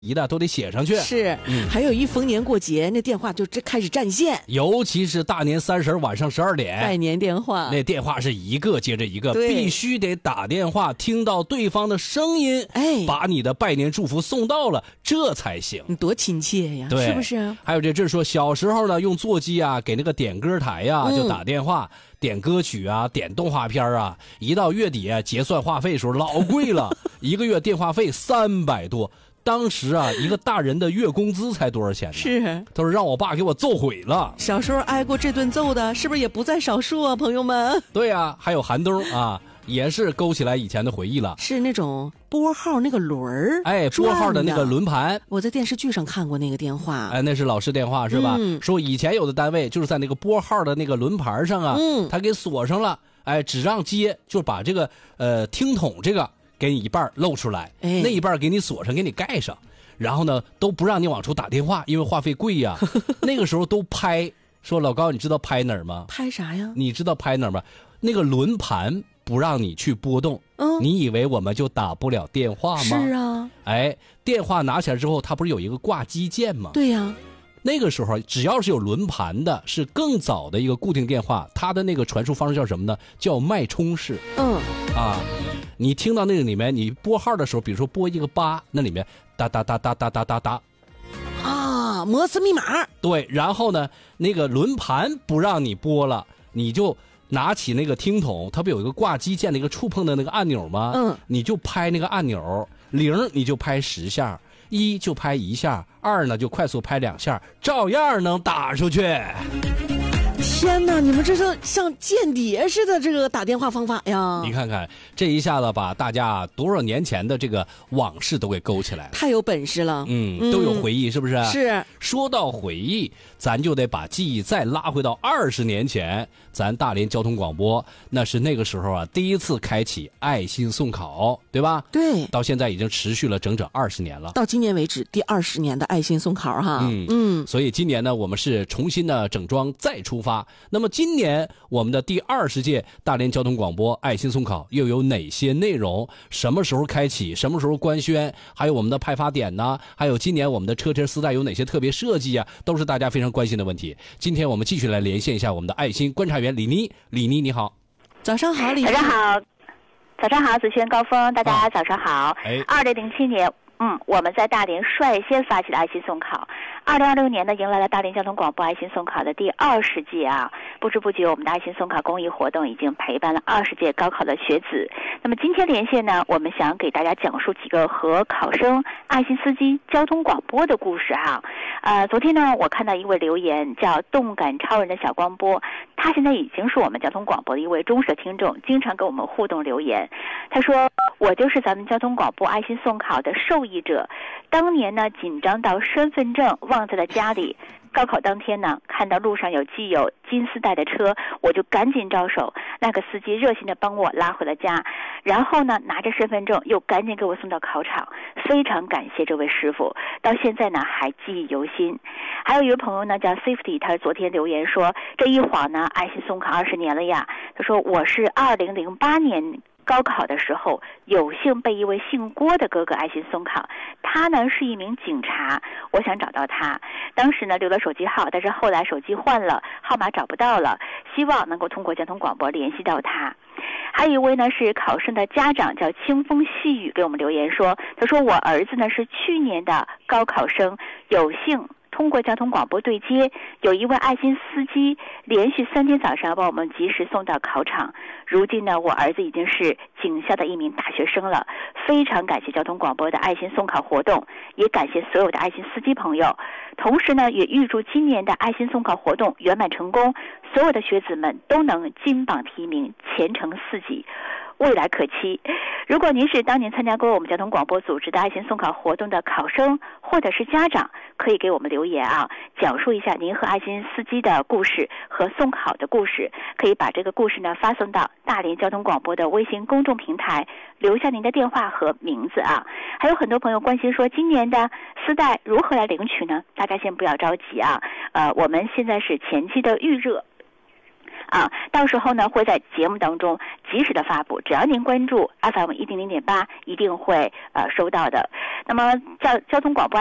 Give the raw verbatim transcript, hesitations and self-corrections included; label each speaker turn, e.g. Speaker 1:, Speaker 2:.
Speaker 1: 仪的都得写上去。
Speaker 2: 是，嗯、还有一逢年过节，那电话就这开始占线，
Speaker 1: 尤其是大年三十晚上十二点，
Speaker 2: 拜年电话，
Speaker 1: 那电话是一个接着一个，必须得打电话，听到对方的声音，哎，把你的拜年祝福送到了，这才行。
Speaker 2: 你多亲切呀，
Speaker 1: 对，
Speaker 2: 是不是？
Speaker 1: 还有这这说小时候呢，用座机啊，给那个点歌台呀、啊嗯、就打电话。点歌曲啊，点动画片啊，一到月底啊，结算话费的时候老贵了，一个月电话费三百多。当时啊，一个大人的月工资才多少钱呢？
Speaker 2: 是，
Speaker 1: 他说让我爸给我揍毁了。
Speaker 2: 小时候挨过这顿揍的，是不是也不在少数啊，朋友们？
Speaker 1: 对啊，还有寒冬啊，也是勾起来以前的回忆了。
Speaker 2: 是那种拨号那个轮儿，
Speaker 1: 哎，拨号的那个轮盘，
Speaker 2: 我在电视剧上看过那个电话。
Speaker 1: 哎，那是老式电话是吧？嗯、说以前有的单位就是在那个拨号的那个轮盘上啊，嗯，他给锁上了，哎，只让接，就把这个呃听筒这个给你一半露出来，哎、那一半给你锁上，给你盖上，然后呢都不让你往出打电话，因为话费贵呀。那个时候都拍，说老高，你知道拍哪儿吗？
Speaker 2: 拍啥呀？
Speaker 1: 你知道拍哪儿吗？那个轮盘不让你去拨动，嗯，你以为我们就打不了电话吗？
Speaker 2: 是啊，
Speaker 1: 哎，电话拿起来之后，它不是有一个挂机键吗？
Speaker 2: 对呀、啊，
Speaker 1: 那个时候只要是有轮盘的，是更早的一个固定电话，它的那个传输方式叫什么呢？叫脉冲式。嗯，啊，你听到那个里面，你拨号的时候，比如说拨一个八，那里面哒哒哒哒哒哒哒哒。
Speaker 2: 啊，摩斯密码。
Speaker 1: 对，然后呢，那个轮盘不让你拨了，你就拿起那个听筒，它不有一个挂机键的一个触碰的那个按钮吗？嗯，你就拍那个按钮，零你就拍十下，一就拍一下，二呢就快速拍两下，照样能打出去。
Speaker 2: 天哪，你们这是像间谍似的这个打电话方法呀！
Speaker 1: 你看看这一下子把大家多少年前的这个往事都给勾起来了，
Speaker 2: 太有本事了。
Speaker 1: 嗯，都有回忆，是不是？
Speaker 2: 是。
Speaker 1: 说到回忆，咱就得把记忆再拉回到二十年前，咱大连交通广播那是那个时候啊第一次开启爱心送考，对吧？
Speaker 2: 对。
Speaker 1: 到现在已经持续了整整二十年了。
Speaker 2: 到今年为止，第二十年的爱心送考哈。
Speaker 1: 嗯嗯。所以今年呢，我们是重新的整装再出发。那么今年我们的第二十届大连交通广播爱心送考又有哪些内容？什么时候开启？什么时候官宣？还有我们的派发点呢？还有今年我们的车车丝带有哪些特别设计啊？都是大家非常关心的问题。今天我们继续来连线一下我们的爱心观察员李妮。李妮你好。
Speaker 2: 早上好，李妮。
Speaker 3: 早上好，早上好，子轩、高峰，大家早上好。
Speaker 1: 哎，
Speaker 3: 二零零七年。嗯，我们在大连率先发起了爱心送考。二零二六年呢，迎来了大连交通广播爱心送考的第二十届啊！不知不觉，我们的爱心送考公益活动已经陪伴了二十届高考的学子。那么今天连线呢，我们想给大家讲述几个和考生、爱心司机、交通广播的故事哈、啊。呃，昨天呢，我看到一位留言叫“动感超人”的小光波，他现在已经是我们交通广播的一位忠实听众，经常跟我们互动留言。他说：“我就是咱们交通广播爱心送考的受益者，当年呢紧张到身份证忘在了家里，高考当天呢看到路上有系有金丝带的车，我就赶紧招手，那个司机热心的帮我拉回了家，然后呢拿着身份证又赶紧给我送到考场，非常感谢这位师傅，到现在呢还记忆犹新。”还有一位朋友呢叫 Safety， 他昨天留言说：“这一晃呢爱心送考二十年了呀。”他说：“我是二零零八年高考的时候，有幸被一位姓郭的哥哥爱心送考，他呢是一名警察，我想找到他，当时呢留了手机号，但是后来手机换了，号码找不到了，希望能够通过交通广播联系到他。”还有一位呢是考生的家长叫清风细雨，给我们留言说，他说我儿子呢是去年的高考生，有幸通过交通广播对接，有一位爱心司机连续三天早上把我们及时送到考场。如今呢，我儿子已经是警校的一名大学生了。非常感谢交通广播的爱心送考活动，也感谢所有的爱心司机朋友。同时呢，也预祝今年的爱心送考活动圆满成功，所有的学子们都能金榜题名，前程似锦，未来可期。如果您是当年参加过我们交通广播组织的爱心送考活动的考生或者是家长，可以给我们留言啊，讲述一下您和爱心司机的故事和送考的故事，可以把这个故事呢发送到大连交通广播的微信公众平台，留下您的电话和名字啊。还有很多朋友关心说，今年的丝带如何来领取呢？大家先不要着急啊，呃，我们现在是前期的预热。 啊，到时候呢会在节目当中及时的发布，只要您关注 F M 一零零点八，一定会呃收到的。那么交交通广播